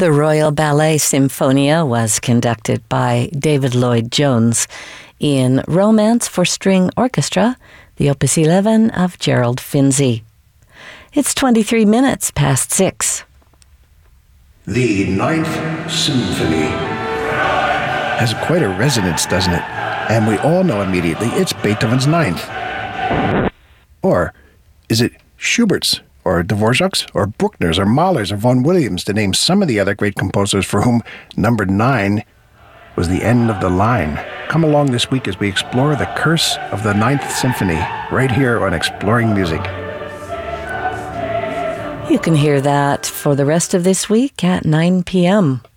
The Royal Ballet Symphonia was conducted by David Lloyd Jones in Romance for String Orchestra, the Opus 11 of Gerald Finzi. It's 23 minutes past 6. The Ninth Symphony has quite a resonance, doesn't it? And we all know immediately it's Beethoven's Ninth. Or is it Schubert's, or Dvorak's, or Bruckner's, or Mahler's, or Vaughan Williams, to name some of the other great composers for whom number 9 was the end of the line? Come along this week as we explore the curse of the Ninth Symphony, right here on Exploring Music. You can hear that for the rest of this week at 9 p.m.